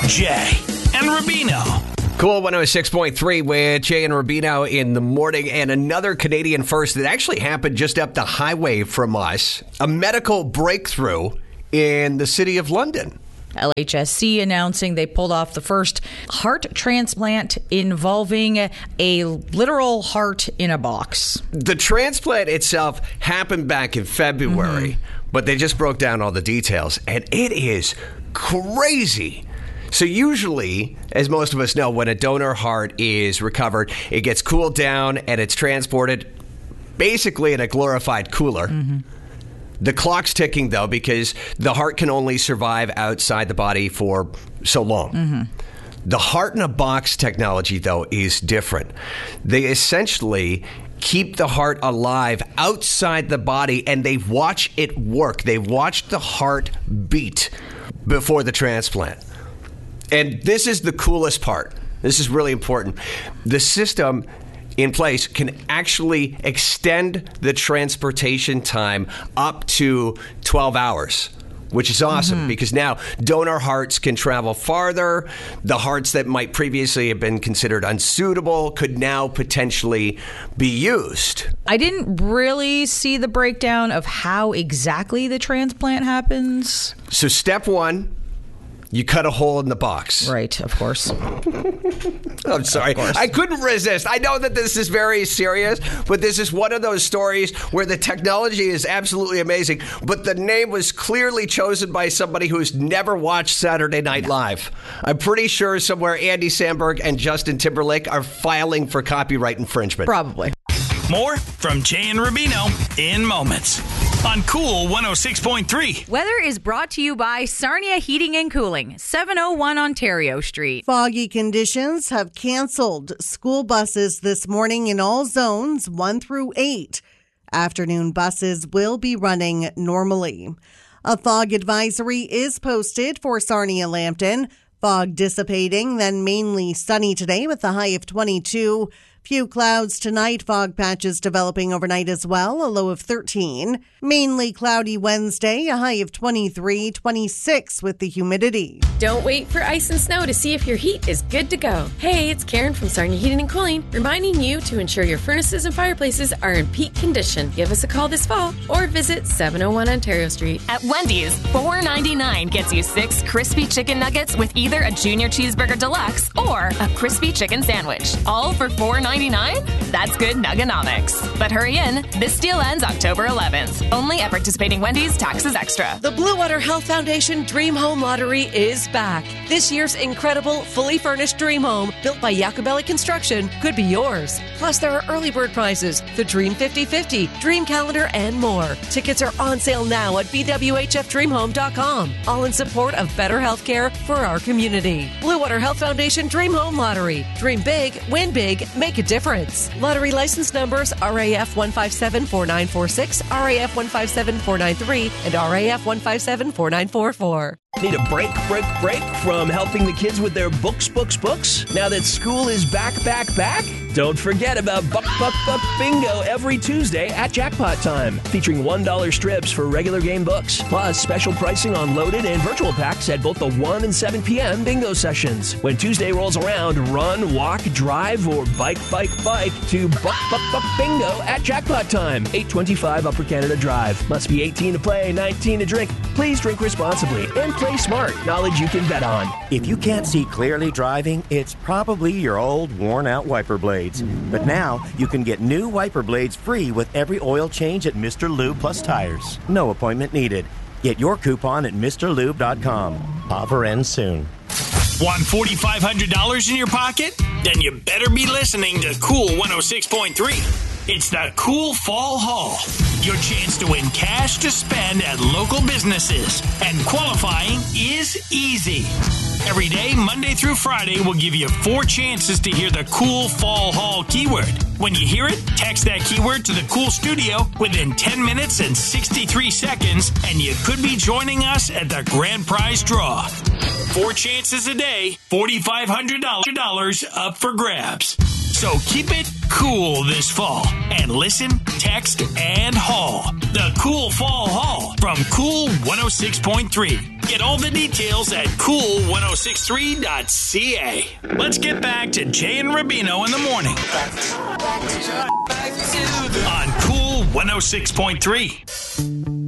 Jay and Rubino. Cool 106.3 with Jay and Rubino in the morning, and another Canadian first that actually happened just up the highway from us. A medical breakthrough in the city of London. LHSC announcing they pulled off the first heart transplant involving a literal heart in a box. The transplant itself happened back in February, but they just broke down all the details, and it is crazy. So usually, as most of us know, when a donor heart is recovered, it gets cooled down and it's transported basically in a glorified cooler. The clock's ticking, though, because the heart can only survive outside the body for so long. The heart-in-a-box technology, though, is different. They essentially keep the heart alive outside the body, and they watch it work. They watch the heart beat before the transplant. And this is the coolest part. This is really important. The system in place can actually extend the transportation time up to 12 hours, which is awesome because now donor hearts can travel farther. The hearts that might previously have been considered unsuitable could now potentially be used. I didn't really see the breakdown of how exactly the transplant happens. So step one, you cut a hole in the box. Right, of course. I'm sorry. I couldn't resist. I know that this is very serious, but this is one of those stories where the technology is absolutely amazing, but the name was clearly chosen by somebody who's never watched Saturday Night Live. I'm pretty sure somewhere Andy Samberg and Justin Timberlake are filing for copyright infringement. Probably. More from Jay and Rubino in moments on Cool 106.3. Weather is brought to you by Sarnia Heating and Cooling, 701 Ontario Street. Foggy conditions have canceled school buses this morning in all zones 1 through 8. Afternoon buses will be running normally. A fog advisory is posted for Sarnia-Lambton. Fog dissipating, then mainly sunny today with a high of 22. Few clouds tonight, fog patches developing overnight as well, a low of 13. Mainly cloudy Wednesday, a high of 23, 26 with the humidity. Don't wait for ice and snow to see if your heat is good to go. Hey, it's Karen from Sarnia Heating and Cooling, reminding you to ensure your furnaces and fireplaces are in peak condition. Give us a call this fall or visit 701 Ontario Street. At Wendy's, $4.99 gets you 6 crispy chicken nuggets with either a junior cheeseburger deluxe or a crispy chicken sandwich. All for $4.99? That's good nuggonomics. But hurry in, this deal ends October 11th. Only at participating Wendy's, taxes extra. The Blue Water Health Foundation Dream Home Lottery is back. This year's incredible, fully furnished dream home, built by Jacobelli Construction, could be yours. Plus, there are early bird prizes, the Dream 50/50, Dream Calendar, and more. Tickets are on sale now at bwhfdreamhome.com. All in support of better health care for our community. Blue Water Health Foundation Dream Home Lottery. Dream big, win big, make a difference. Lottery license numbers RAF 1574946, RAF 1574993, and RAF 1574944. Need a break from helping the kids with their books? Now that school is back? Don't forget about Buck Bingo every Tuesday at Jackpot Time, featuring $1 strips for regular game books, plus special pricing on loaded and virtual packs at both the 1 and 7 p.m. bingo sessions. When Tuesday rolls around, run, walk, drive, or bike to Buck Bingo at Jackpot Time, 825 Upper Canada Drive. Must be 18 to play, 19 to drink. Please drink responsibly and play smart. Knowledge you can bet on. If you can't see clearly driving, it's probably your old, worn-out wiper blades. But now, you can get new wiper blades free with every oil change at Mr. Lube Plus Tires. No appointment needed. Get your coupon at MrLube.com. Offer ends soon. Want $4,500 in your pocket? Then you better be listening to Cool 106.3. It's the Cool Fall Haul. Your chance to win cash to spend at local businesses. And qualifying is easy. Every day, Monday through Friday, we'll give you 4 chances to hear the Cool Fall Haul keyword. When you hear it, text that keyword to the Cool Studio within 10 minutes and 63 seconds, and you could be joining us at the grand prize draw. 4 chances a day, $4,500 up for grabs. So keep it cool this fall and listen text, and haul. The Cool Fall Haul from Cool 106.3. Get all the details at cool1063.ca. Let's get back to Jay and Rubino in the morning. On Cool 106.3.